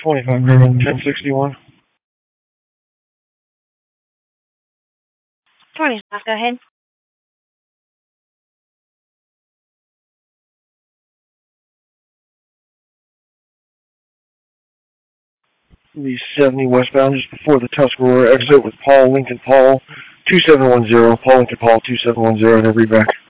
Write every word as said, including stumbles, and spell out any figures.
twenty-five Greenland, ten sixty-one. twenty, go ahead. The seventy westbound, just before the Tuscarora exit with Paul Lincoln Paul, two seven one zero, Paul Lincoln Paul, two seven one zero, and every back.